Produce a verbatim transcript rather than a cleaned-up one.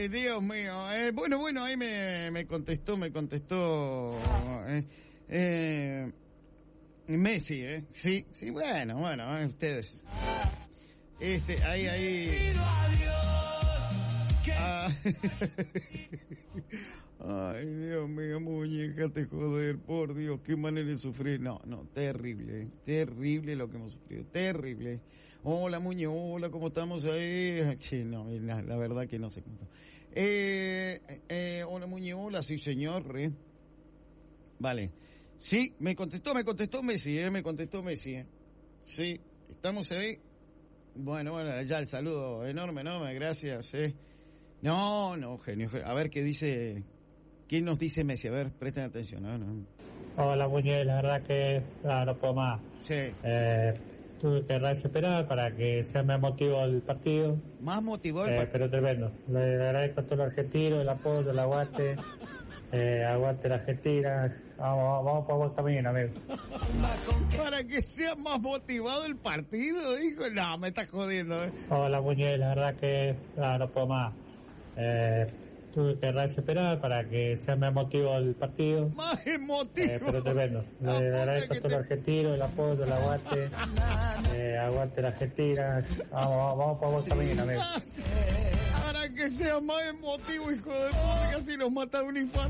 Ay, Dios mío. Eh, bueno, bueno, ahí me, me contestó, me contestó eh, eh, Messi, ¿eh? Sí, sí, bueno, bueno, eh, ustedes. Este, ahí, ahí. Ah. Ay, Dios mío, muñeca, te joder, por Dios, qué manera de sufrir. No, no, terrible, terrible lo que hemos sufrido, terrible. Hola, Muñe, hola, ¿cómo estamos ahí? Sí, no, la, la verdad que no sé cómo. Eh, eh, hola, Muñe, hola, sí, señor, eh. Vale. Sí, me contestó, me contestó Messi, eh, me contestó Messi, eh. Sí, estamos ahí. Bueno, bueno, ya el saludo enorme, enorme, gracias, eh. No, no, genio, a ver qué dice, qué nos dice Messi, a ver, presten atención, no, no. Hola, Muñe, la verdad que ah, no puedo más. Sí. Eh, tuve que desesperar para que sea más emotivo el partido. Más motivado el eh, partido. Pero tremendo. Le agradezco a todo el argentino, el apoyo, el aguante. Eh, aguante la Argentina. Vamos, vamos por buen camino, amigo. Para que sea más motivado el partido, dijo. No, me estás jodiendo, eh. Hola, Muñe, la verdad que ah, no puedo más. Eh, tuve que desesperar para que sea más emotivo el partido. Más emotivo. Eh, pero tremendo. Le agradezco a todo el argentino, el apoyo, el aguante. Eh, aguante la Argentina. Vamos, vamos por buen camino, amigo. Para que sea más emotivo, hijo de puta, casi nos mata un infarto.